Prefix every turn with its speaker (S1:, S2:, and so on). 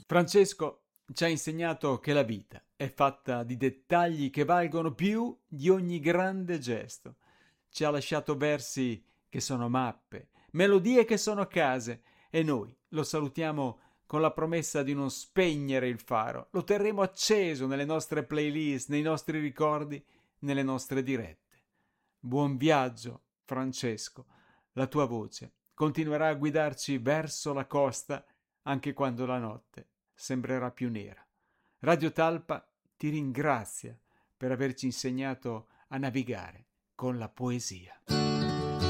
S1: Francesco ci ha insegnato che la vita è fatta di dettagli che valgono più di ogni grande gesto. Ci ha lasciato versi che sono mappe, melodie che sono case e noi lo salutiamo con la promessa di non spegnere il faro. Lo terremo acceso nelle nostre playlist, nei nostri ricordi, nelle nostre dirette. Buon viaggio, Francesco. La tua voce continuerà a guidarci verso la costa anche quando la notte sembrerà più nera. Radio Talpa ti ringrazia per averci insegnato a navigare con la poesia.